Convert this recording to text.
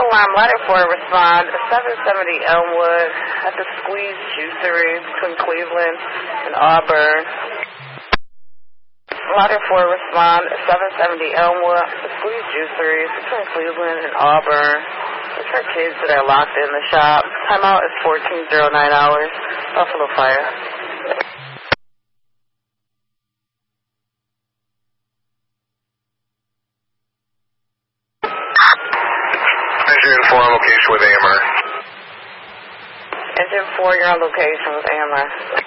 alarm, ladder 4, respond, 770 Elmwood at the Squeeze Juicery between Cleveland and Auburn. Ladder 4, respond, 770 Elmwood at the Squeeze Juicery between Cleveland and Auburn. It's for kids that are locked in the shop. Timeout is 14:09 hours. Buffalo Fire. Engine 4 on location with AMR. Engine 4, you're on location with AMR.